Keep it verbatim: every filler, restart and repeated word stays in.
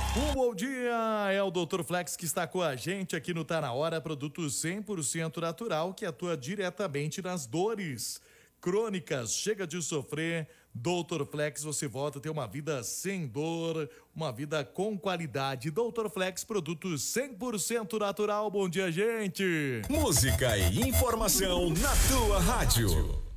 Um bom dia, é o doutor Flex que está com a gente aqui no Tá Na Hora, produto cem por cento natural que atua diretamente nas dores crônicas. Chega de sofrer, doutor Flex, você volta a ter uma vida sem dor, uma vida com qualidade. doutor Flex, produto cem por cento natural. Bom dia, gente. Música e informação na tua rádio.